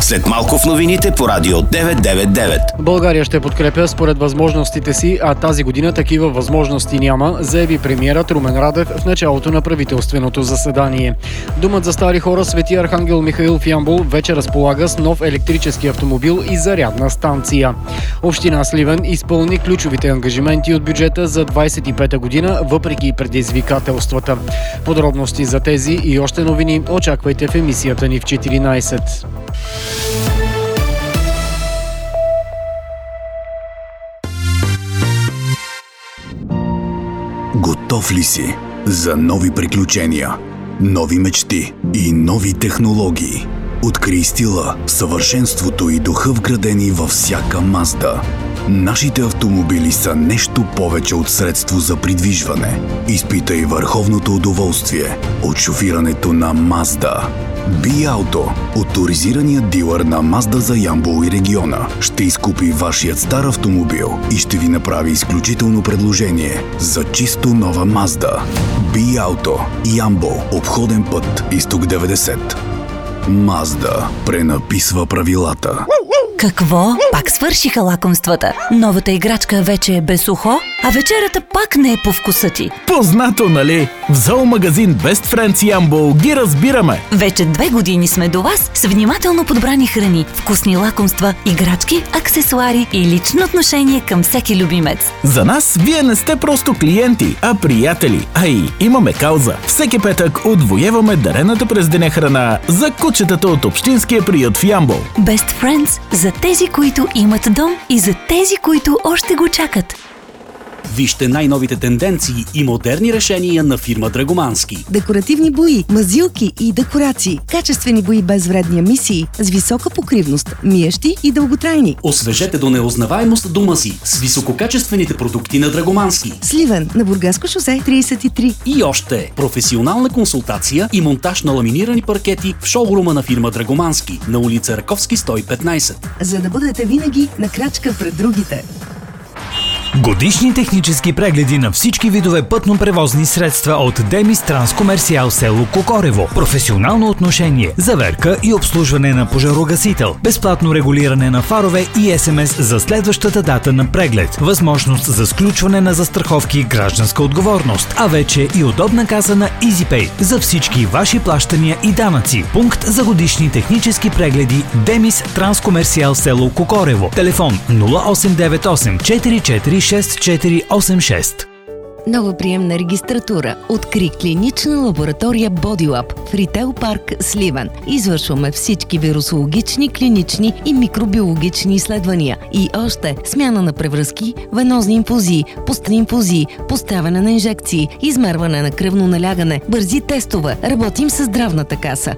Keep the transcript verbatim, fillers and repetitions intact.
След малко в новините по Радио деветстотин деветдесет и девет. България ще подкрепя според възможностите си, а тази година такива възможности няма, заяви премиерът Румен Радев в началото на правителственото заседание. Домът за стари хора Свети Архангел Михаил в Ямбол вече разполага с нов електрически автомобил и зарядна станция. Община Сливен изпълни ключовите ангажименти от бюджета за двадесет и пета година, въпреки предизвикателствата. Подробности за тези и още новини очаквайте в емисията ни в четиринадесет. Готов ли си за нови приключения, нови мечти и нови технологии? Открий стила, съвършенството и духа вградени във всяка Мазда. Нашите автомобили са нещо повече от средство за придвижване. Изпитай върховното удоволствие от шофирането на Мазда. Би-Ауто, оторизираният дилър на Мазда за Ямбол и региона, ще изкупи вашият стар автомобил и ще ви направи изключително предложение за чисто нова Мазда. Би-Ауто, Ямбол, обходен път Изток деветдесет. Мазда пренаписва правилата. Какво? Пак свършиха лакомствата. Новата играчка вече е без ухо, а вечерята пак не е по вкуса ти. Познато, нали? В зоомагазин Best Friends Ямбол ги разбираме. Вече две години сме до вас с внимателно подбрани храни, вкусни лакомства, играчки, аксесуари и лично отношение към всеки любимец. За нас вие не сте просто клиенти, а приятели. А и имаме кауза. Всеки петък отвоеваме дарената през деня храна за кучетата от общинския приют в Ямбол. Best Friends за тези, които имат дом и за тези, които още го чакат. Вижте най-новите тенденции и модерни решения на фирма Драгомански. Декоративни бои, мазилки и декорации. Качествени бои без вредни емисии, с висока покривност, миещи и дълготрайни. Освежете до неузнаваемост дома си с висококачествените продукти на Драгомански. Сливен на Бургаско шосе тридесет и три. И още професионална консултация и монтаж на ламинирани паркети в шоурума на фирма Драгомански на улица Раковски сто и петнадесет. За да бъдете винаги на крачка пред другите. Годишни технически прегледи на всички видове пътно-превозни средства от Демис Транскомерсиал село Кокорево. Професионално отношение, заверка и обслужване на пожарогасител. Безплатно регулиране на фарове и ес ем ес за следващата дата на преглед. Възможност за сключване на застраховки и гражданска отговорност. А вече и удобна каса на EasyPay за всички ваши плащания и данъци. Пункт за годишни технически прегледи Демис Транскомерсиал село Кокорево. Телефон нула осем девет осем четири четири шест четири осем шест. Нова приемна регистратура. Откри клинична лаборатория BodyLab в Ритейл парк Сливен. Извършваме всички вирусологични, клинични и микробиологични изследвания. И още смяна на превръзки, венозни инфузии, постни инфузии, поставяне на инжекции, измерване на кръвно налягане, бързи тестове. Работим с здравната каса.